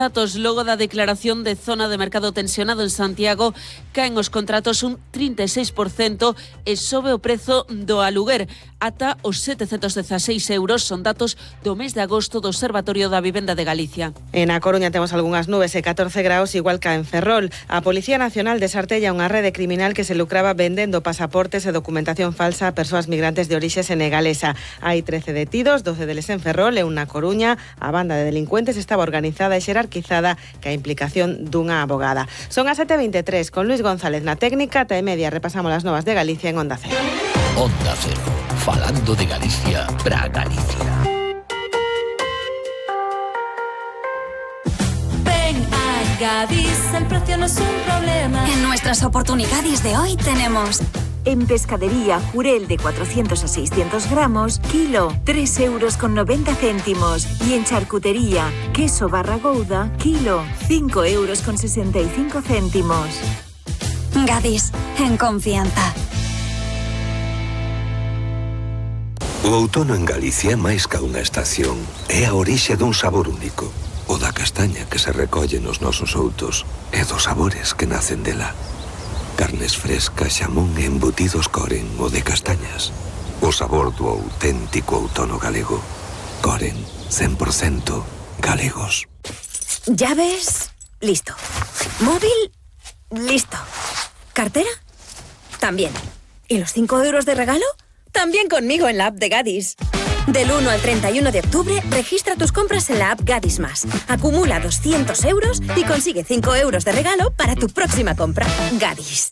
Datos logo da declaración de zona de mercado tensionado en Santiago, caen os contratos un 36% e sobe o prezo do aluguer ata os 716 euros. Son datos do mes de agosto do Observatorio da Vivenda de Galicia. En A Coruña temos algunhas nubes e 14 graus igual que en Ferrol. A Policía Nacional desartella unha rede criminal que se lucraba vendendo pasaportes e documentación falsa a persoas migrantes de orixe senegalesa. Hai 13 detidos, 12 deles en Ferrol e unha Coruña. A banda de delincuentes estaba organizada e xerarquizada ca implicación dunha abogada. Son as 7:23 con Luis González na técnica. Ata e media repasamos as novas de Galicia en Onda Cero. Onda Cero, falando de Galicia para Galicia. Ven a Gadis, el precio no es un problema. En nuestras oportunidades de hoy tenemos... En pescadería, jurel de 400 a 600 gramos, kilo, 3,90 €. Y en charcutería, queso barra gouda, kilo, 5,65 €. Gadis, en confianza. O outono en Galicia é máis ca unha estación. É a orixe dun sabor único. O da castaña que se recolle nos nosos outos e dos sabores que nacen dela. Carnes frescas, xamón e embutidos Coren, o de castañas. O sabor do auténtico outono galego. Coren, 100% galegos. Llaves, listo. Móvil, listo. ¿Cartera? También. ¿Y los 5 € de regalo? También conmigo en la app de Gadis. Del 1 al 31 de octubre, registra tus compras en la app Gadis Más. Acumula 200 € y consigue 5 € de regalo para tu próxima compra. Gadis.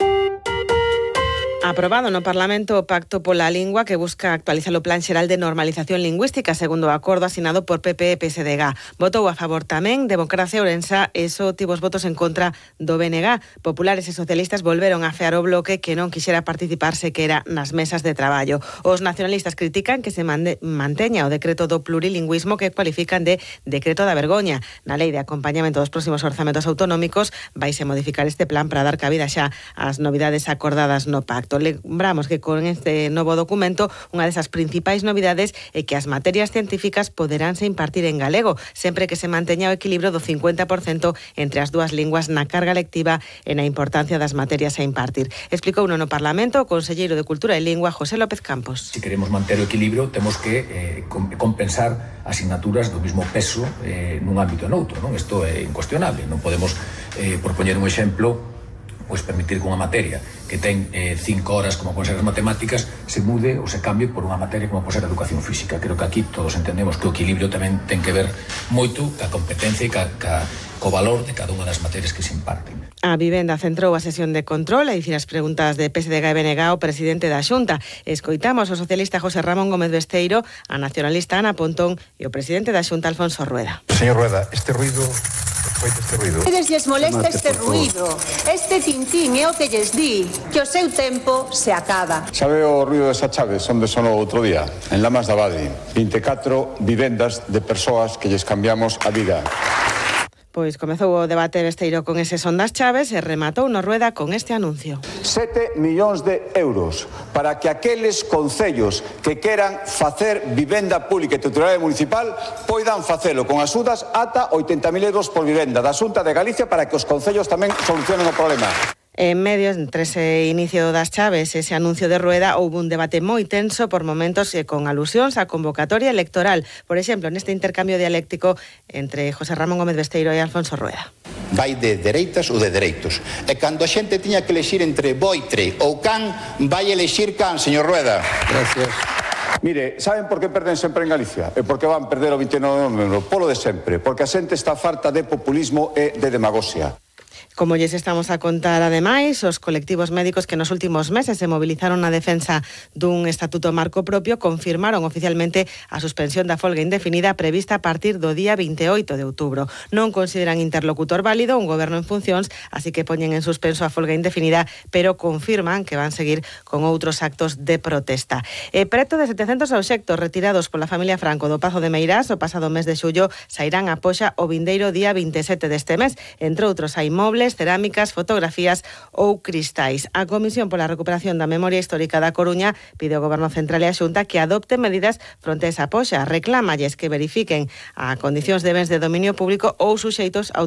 Aprobado no Parlamento o Pacto pola Lingua que busca actualizar o Plan Xeral de Normalización Lingüística segundo o acordo asinado por PP e PSDG. Votou a favor tamén Democracia Ourensa e só tivo os votos en contra do BNG. Populares e socialistas volveron a fear o bloque que non quixera participar sequera nas mesas de traballo. Os nacionalistas critican que se manteña o decreto do plurilingüismo que cualifican de decreto da vergoña. Na lei de acompañamento dos próximos orzamentos autonómicos vaise modificar este plan para dar cabida xa ás novidades acordadas no pacto. Lembramos que con este novo documento unha desas principais novidades é que as materias científicas poderánse impartir en galego, sempre que se manteña o equilibrio do 50% entre as dúas linguas na carga lectiva e na importancia das materias a impartir. Explicou no Parlamento o conselleiro de Cultura e Lingua, José López Campos. Si queremos manter o equilibrio, temos que compensar asignaturas do mismo peso nun ámbito e noutro, non? Isto é incuestionable. Non podemos, por poñer un exemplo, pois permitir que unha materia que ten 5 horas como pode ser as matemáticas se mude ou se cambie por unha materia como pode ser a educación física. Creo que aquí todos entendemos que o equilibrio tamén ten que ver moito ca competencia e co valor de cada unha das materias que se imparten. A Vivenda centrou a sesión de control e dicir as preguntas de PSDG e BNG ao presidente da Xunta. Escoitamos o socialista José Ramón Gómez Besteiro, a nacionalista Ana Pontón e o presidente da Xunta Alfonso Rueda. Señor Rueda, este ruido... lles molesta este ruido, este tintín é o que lles di que o seu tempo se acaba. Sabe o ruido desa chave onde sonou outro día? En Lamas da Abade. 24 vivendas de persoas que lles cambiamos a vida. Pois comezou o debate Besteiro con ese son das chaves e rematou no Rueda con este anuncio. 7 millóns de euros para que aqueles concellos que queran facer vivenda pública e titular municipal poidan facelo con axudas ata 80.000 euros por vivenda da Xunta de Galicia para que os concellos tamén solucionen o problema. En medio, entre ese inicio das chaves e ese anuncio de Rueda, houve un debate moi tenso por momentos con alusións á convocatoria electoral. Por exemplo, neste intercambio dialéctico entre José Ramón Gómez Besteiro e Alfonso Rueda. Vai de dereitas ou de dereitos. E cando a xente tiña que elexir entre boitre ou can, vai elexir can, señor Rueda. Gracias. Mire, saben por que perden sempre en Galicia? E por que van perder o 29 de novembro? Polo de sempre, porque a xente está farta de populismo e de demagoxia. Como lles estamos a contar, ademais, os colectivos médicos que nos últimos meses se movilizaron na defensa dun estatuto marco propio confirmaron oficialmente a suspensión da folga indefinida prevista a partir do día 28 de outubro. Non consideran interlocutor válido un goberno en funcións, así que poñen en suspenso a folga indefinida, pero confirman que van seguir con outros actos de protesta. Preto de 700 obxectos retirados pola familia Franco do Pazo de Meirás o pasado mes de xullo sairán a poxa o vindeiro día 27 deste mes. Entre outros, hai mobles, cerámicas, fotografías ou cristais. A Comisión pola Recuperación da Memoria Histórica da Coruña pide ao Goberno Central e a Xunta que adopte medidas fronte a esa poxa. Reclámalles que verifiquen a condicións de bens de dominio público ou suxeitos a